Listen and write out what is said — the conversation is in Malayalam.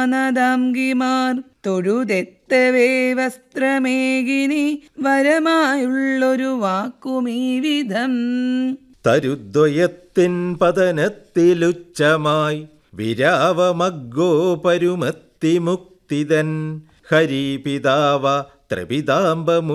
നദാംഗിമാർ തൊഴുതെത്തവേ വസ്ത്രമേകിനി വരമായുള്ളൊരു വാക്കുമീ വിധം. തരുദ്വയത്തിൻ പതനത്തിലുച്ചമായി വിരാവമഗ്ഗോ പരുമത്തിമുക്തിതൻ ഹരിപിതാവ ത്രിപിതാംബമു